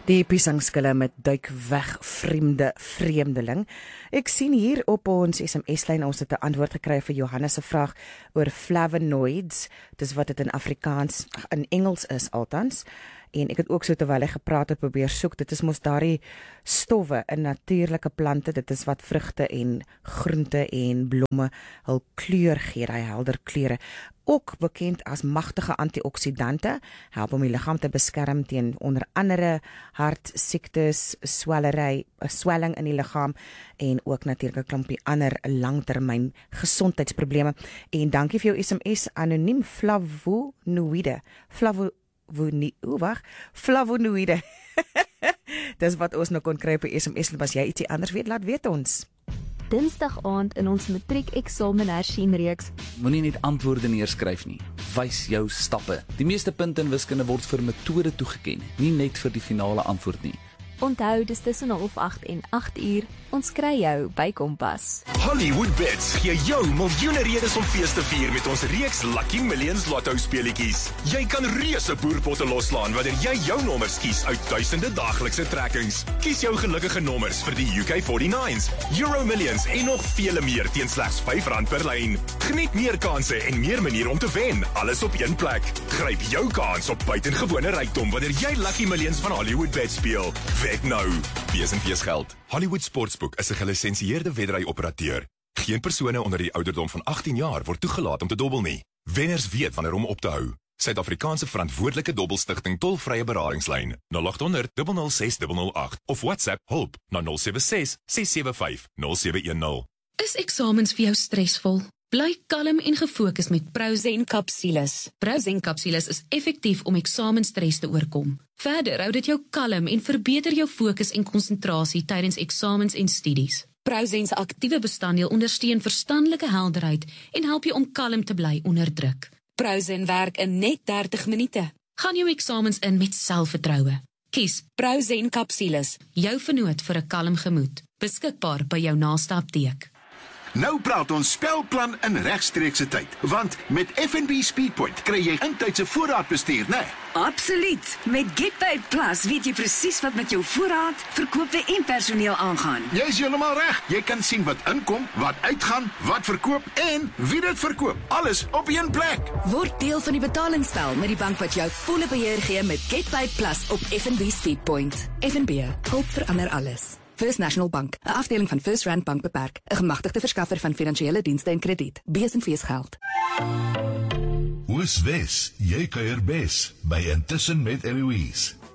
Die piesangskille met duik weg vreemdeling. Ek sien hier op ons SMS-lyn ons het 'n antwoord gekry vir Johannes se vraag oor flavonoids. Dis wat dit in Afrikaans, in Engels is altans. En ek het ook so terwyl hy gepraat het probeer soek. Dit is mos daardie stowwe in natuurlike plante. Dit is wat vrugte en groente en blomme hul kleur gee, daai helder kleure. Ook bekend as magtige antioksidante, help om die liggaam te beskerm teen onder andere hartsiektes, swelling in die liggaam en ook natuurlik 'n klompie ander langtermyn gesondheidsprobleme. En dankie vir jou SMS anoniem flavonoïde. Flavonoïde. Dis wat ons nou kon kry op die SMS. As jy ietsie anders weet, laat weet ons. Dinsdag aand in ons matriek-eksamen hersien-reeks. Moenie net antwoorde neerskryf nie. Wys jou stappe. Die meeste punte in wiskunde word vir metode toegeken, nie net vir die finale antwoord nie. Onthou, dis tussen 08:30 en 8:00. Ons kry jou by Kompas. Hollywood Bets gee jou miljoene redes om fees te vier met ons reeks Lucky Millions Lotto speletjies. Jy kan reuse boerpotte loslaan wanneer jy jou nommers kies uit duisende daaglikse trekkings. Kies jou gelukkige nommers vir die UK49s, Euro Millions en nog vele meer teen slegs R5 per lyn. Geniet meer kansse en meer maniere om te wen, alles op een plek. Gryp jou kans op buitengewone rykdom wanneer jy Lucky Millions van Hollywood Bets speel. Wet nou. Wees en wees geld. Hollywood Sportsbook is 'n gelisensieerde wedry-operateur. Geen persone onder die ouderdom van 18 jaar word toegelaat om te dobbel nie. Wenners weet wanneer om op te hou. Suid-Afrikaanse verantwoordelike dobbelstigting tolvrye beradingslyn 0800 006 008 of WhatsApp hulp na 076 675 0710. Is eksamens vir jou stresvol? Bly kalm en gefokus met Prozen Capsules. Prozen Capsules is effektief om eksamenstres te oorkom. Verder hou dit jou kalm en verbeter jou fokus en konsentrasie tydens eksamens en studies. Prozen se aktiewe bestanddeel ondersteun verstandelike helderheid en help jou om kalm te bly onder druk. Prozen werk in net 30 minute. Gaan jou eksamens in met selfvertroue. Kies Prozen Capsules, jou vernoot vir 'n kalm gemoed. Beskikbaar by jou naaste apteek. Nou praat ons spelplan in regstreekse tyd, want met FNB Speedpoint kry jy intydse voorraadbestuur, né? Absoluut. Met GetPay Plus weet jy presies wat met jou voorraad, verkope en personeel aangaan. Jy's heeltemal reg. Jy kan sien wat inkom, wat uitgaan, wat verkoop en wie dit verkoop. Alles op een plek. Word deel van die betalingsspel met die bank wat jou volle beheer gee met GetPay Plus op FNB Speedpoint. FNB, hulp verander alles. First National Bank, 'n afdeling van First Rand Bank beperk, 'n gemagtigde verskaffer van finansiële dienste en krediet. Bees en feesgeld. Oos Wes, jy kuier bes by Intussen met Eloise.